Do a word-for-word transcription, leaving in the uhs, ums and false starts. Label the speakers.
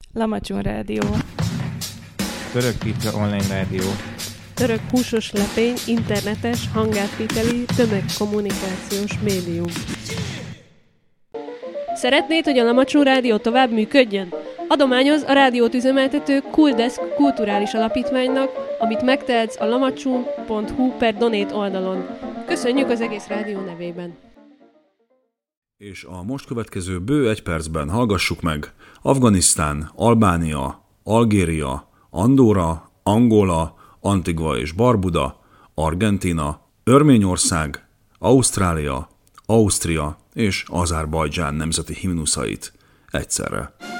Speaker 1: Lamacson Rádió.
Speaker 2: Török Pizza Online Rádió.
Speaker 3: Török húsos lepény internetes hangátviteli tömegkommunikációs médium. Szeretnéd, hogy a Lamacson Rádió tovább működjön? Adományoz a rádiót üzemeltető Cooldesk kulturális alapítványnak, amit megtehetsz a lamacson pont hu per donate oldalon. Köszönjük az egész rádió nevében!
Speaker 4: És a most következő bő egy percben hallgassuk meg Afganisztán, Albánia, Algéria, Andorra, Angola, Antigua és Barbuda, Argentína, Örményország, Ausztrália, Ausztria és Azerbajdzsán nemzeti himnuszait egyszerre.